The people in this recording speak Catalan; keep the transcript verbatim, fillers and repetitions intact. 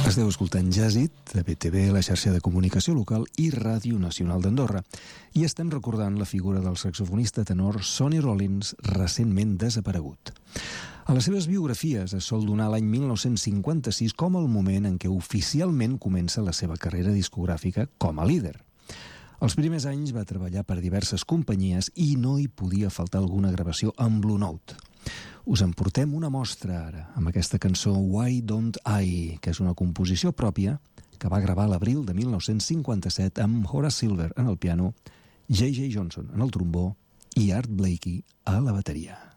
Esteu escoltant Jàzit, de B T V, la xarxa de comunicació local i Ràdio Nacional d'Andorra. I estem recordant la figura del saxofonista tenor Sonny Rollins, recentment desaparegut. A les seves biografies es sol donar l'any mil nou-cents cinquanta-sis com el moment en què oficialment comença la seva carrera discogràfica com a líder. Els primers anys va treballar per diverses companyies i no hi podia faltar alguna gravació amb Blue Note. Us en portem una mostra ara, amb aquesta cançó Why Don't I, que és una composició pròpia que va gravar a l'abril de mil nou-cents cinquanta-set amb Horace Silver en el piano, J J Johnson en el trombó i Art Blakey a la bateria.